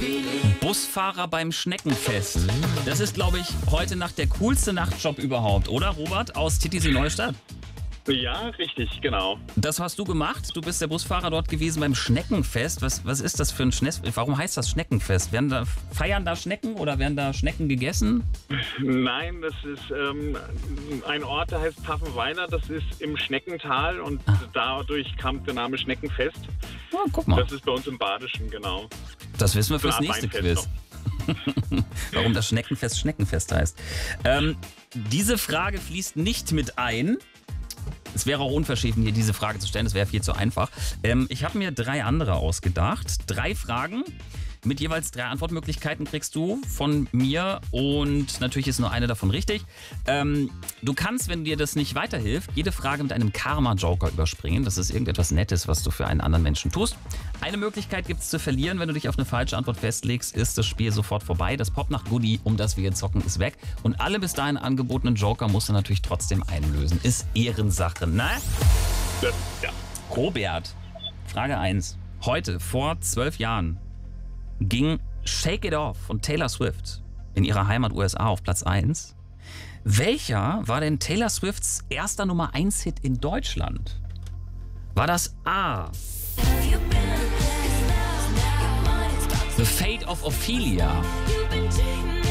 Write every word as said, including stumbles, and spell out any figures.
Busfahrer beim Schneckenfest. Das ist, glaube ich, heute Nacht der coolste Nachtjob überhaupt, oder Robert aus Titisee-Neustadt? Ja, richtig, genau. Das hast du gemacht. Du bist der Busfahrer dort gewesen beim Schneckenfest. Was, was ist das für ein Schneckenfest? Warum heißt das Schneckenfest? Werden da, feiern da Schnecken oder werden da Schnecken gegessen? Nein, das ist ähm, ein Ort, der heißt Pfaffenweiler. Das ist im Schneckental und Ah. dadurch kam der Name Schneckenfest. Oh, guck mal. Das ist bei uns im Badischen, genau. Das wissen wir So fürs eine Art nächste Weinfest Quiz. Warum das Schneckenfest Schneckenfest heißt. Ähm, diese Frage fließt nicht mit ein. Es wäre auch unverschämt, hier diese Frage zu stellen. Das wäre viel zu einfach. Ähm, ich habe mir drei andere ausgedacht. Drei Fragen mit jeweils drei Antwortmöglichkeiten kriegst du von mir. Und natürlich ist nur eine davon richtig. Ähm, du kannst, wenn dir das nicht weiterhilft, jede Frage mit einem Karma-Joker überspringen. Das ist irgendetwas Nettes, was du für einen anderen Menschen tust. Eine Möglichkeit gibt es zu verlieren. Wenn du dich auf eine falsche Antwort festlegst, ist das Spiel sofort vorbei. Das Popnacht-Goodie, um das wir jetzt zocken, ist weg. Und alle bis dahin angebotenen Joker musst du natürlich trotzdem einlösen. Ist Ehrensache, ne? Das, ja. Robert, Frage eins. Heute, vor zwölf Jahren, ging Shake It Off von Taylor Swift in ihrer Heimat U S A auf Platz eins. Welcher war denn Taylor Swifts erster Nummer eins Hit in Deutschland? War das A. The Fate of Ophelia?